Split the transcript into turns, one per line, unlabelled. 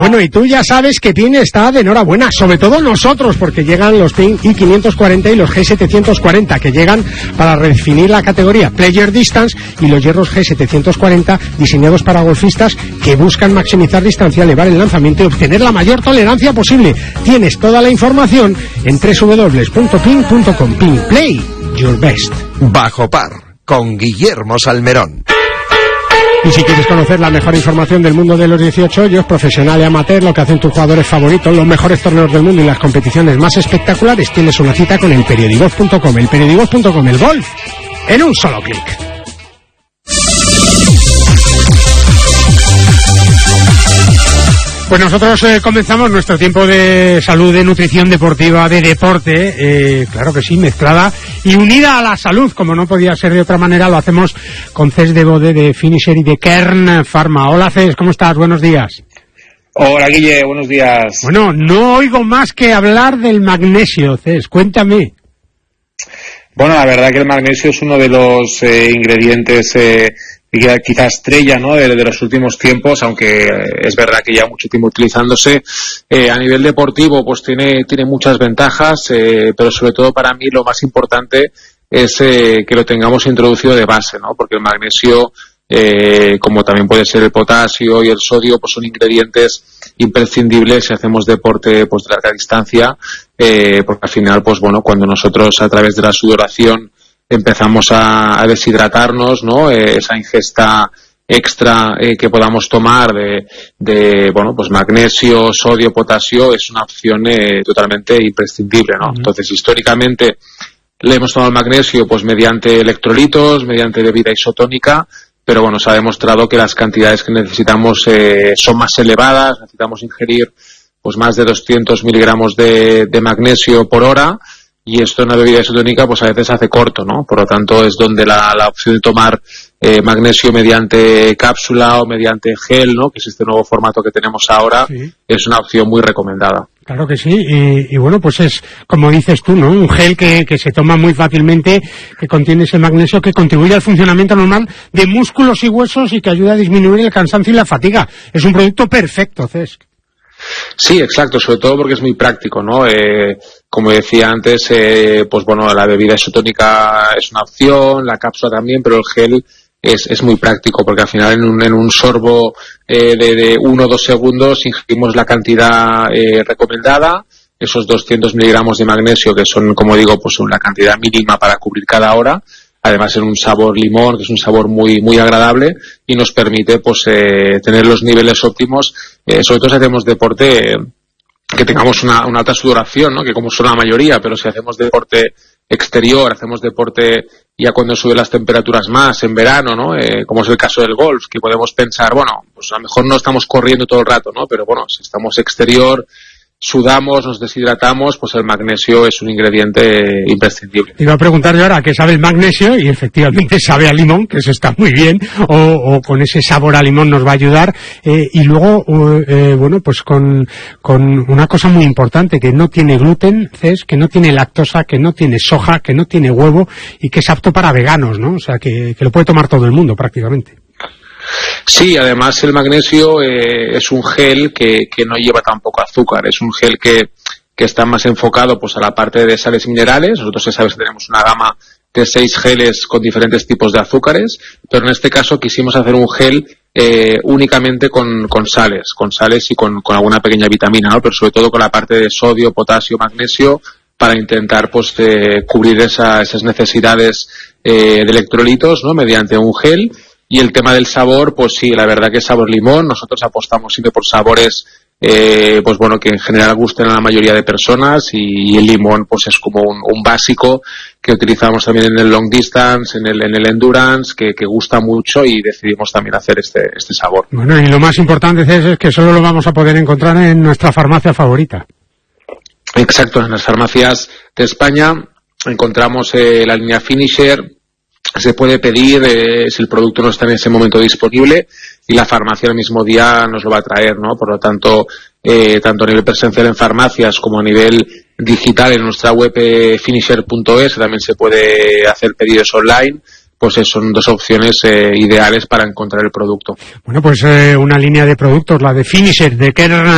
Bueno, y tú ya sabes que PIN está de enhorabuena, sobre todo nosotros, porque llegan los PIN I540 y los G740, que llegan para redefinir la categoría Player Distance, y los hierros G740 diseñados para golfistas que buscan maximizar distancia, elevar el lanzamiento y obtener la mayor tolerancia posible. Tienes toda la información en www.pin.com. PIN Play Your Best.
Bajo par, con Guillermo Salmerón.
Y si quieres conocer la mejor información del mundo de los 18 hoyos, profesional y amateur, lo que hacen tus jugadores favoritos, los mejores torneos del mundo y las competiciones más espectaculares, tienes una cita con elperiodigolf.com. Elperiodigolf.com, el golf en un solo clic. Pues nosotros comenzamos nuestro tiempo de salud, de nutrición deportiva, de deporte, claro que sí, mezclada y unida a la salud, como no podía ser de otra manera. Lo hacemos con Cés de Bode, de Finisher y de Kern Pharma. Hola Cés, ¿cómo estás? Buenos días.
Hola Guille, buenos días.
Bueno, no oigo más que hablar del magnesio, Cés, cuéntame.
Bueno, la verdad que el magnesio es uno de los ingredientes quizás estrella, ¿no?, de los últimos tiempos, aunque es verdad que ya mucho tiempo utilizándose. A nivel deportivo pues tiene muchas ventajas, pero sobre todo para mí lo más importante es que lo tengamos introducido de base, ¿no?, porque el magnesio, como también puede ser el potasio y el sodio, pues son ingredientes imprescindibles si hacemos deporte pues de larga distancia, porque al final pues bueno, cuando nosotros a través de la sudoración empezamos a deshidratarnos, ¿no?, esa ingesta extra que podamos tomar de bueno, pues magnesio, sodio, potasio, es una opción totalmente imprescindible, ¿no? Entonces, históricamente le hemos tomado el magnesio pues mediante electrolitos, mediante bebida isotónica, pero bueno, se ha demostrado que las cantidades que necesitamos son más elevadas. Necesitamos ingerir pues más de 200 miligramos de magnesio por hora, y esto en la bebida isotónica pues a veces hace corto, ¿no? Por lo tanto es donde la opción de tomar magnesio mediante cápsula o mediante gel, ¿no?, que es este nuevo formato que tenemos ahora, sí, es una opción muy recomendada.
Claro que sí, y bueno, pues es, como dices tú, ¿no?, un gel que se toma muy fácilmente, que contiene ese magnesio, que contribuye al funcionamiento normal de músculos y huesos y que ayuda a disminuir el cansancio y la fatiga. Es un producto perfecto, Cesc.
Sí, exacto, sobre todo porque es muy práctico, ¿no? Como decía antes, pues bueno, la bebida isotónica es una opción, la cápsula también, pero el gel es muy práctico, porque al final en un sorbo de 1 o 2 segundos ingerimos la cantidad recomendada, esos 200 miligramos de magnesio, que son, como digo, pues una cantidad mínima para cubrir cada hora, además en un sabor limón, que es un sabor muy muy agradable, y nos permite pues tener los niveles óptimos, sobre todo si hacemos deporte que tengamos una alta sudoración, ¿no?, que como son la mayoría, pero si hacemos deporte exterior, hacemos deporte ya cuando suben las temperaturas más, en verano, ¿no?, como es el caso del golf, que podemos pensar, bueno, pues a lo mejor no estamos corriendo todo el rato, ¿no?, pero bueno, si estamos exterior, sudamos, nos deshidratamos, pues el magnesio es un ingrediente imprescindible.
Te iba a preguntar yo ahora qué sabe el magnesio, y efectivamente sabe a limón, que eso está muy bien, o con ese sabor a limón nos va a ayudar, y luego, bueno, pues con una cosa muy importante, que no tiene gluten, Cés, que no tiene lactosa, que no tiene soja, que no tiene huevo, y que es apto para veganos, ¿no? O sea, que lo puede tomar todo el mundo prácticamente.
Sí, además el magnesio es un gel que no lleva tampoco azúcar, es un gel que está más enfocado pues a la parte de sales minerales. Nosotros ya sabes que tenemos una gama de 6 geles con diferentes tipos de azúcares, pero en este caso quisimos hacer un gel únicamente con sales y con alguna pequeña vitamina, ¿no?, pero sobre todo con la parte de sodio, potasio, magnesio, para intentar pues cubrir esas necesidades de electrolitos, ¿no?, mediante un gel. Y el tema del sabor, pues sí, la verdad que es sabor limón. Nosotros apostamos siempre por sabores, pues bueno, que en general gusten a la mayoría de personas, y el limón pues es como un básico que utilizamos también en el long distance, en el endurance, que gusta mucho, y decidimos también hacer este sabor.
Bueno, y lo más importante es que solo lo vamos a poder encontrar en nuestra farmacia favorita.
Exacto, en las farmacias de España encontramos la línea Finisher. Se puede pedir si el producto no está en ese momento disponible, y la farmacia el mismo día nos lo va a traer, ¿no? Por lo tanto, tanto a nivel presencial en farmacias como a nivel digital en nuestra web finisher.es también se puede hacer pedidos online. Pues son dos opciones ideales para encontrar el producto.
Bueno, pues una línea de productos, la de Finisher, de Kern